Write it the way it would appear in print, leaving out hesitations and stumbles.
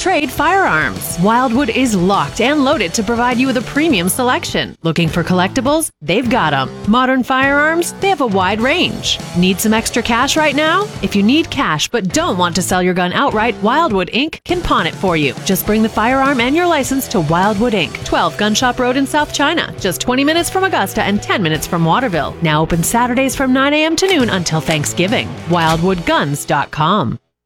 trade firearms. Wildwood is locked and loaded to provide you with a premium selection. Looking for collectibles? They've got them. Modern firearms? They have a wide range. Need some extra cash right now? If you need cash but don't want to sell your gun outright, Wildwood Inc. can pawn it for you. Just bring the firearm and your license to Wildwood Inc., 12 Gun Shop Road in South China, just 20 minutes from Augusta and 10 minutes from Waterville. Now open Saturdays from 9 a.m. to noon until Thanksgiving. WildwoodGuns.com.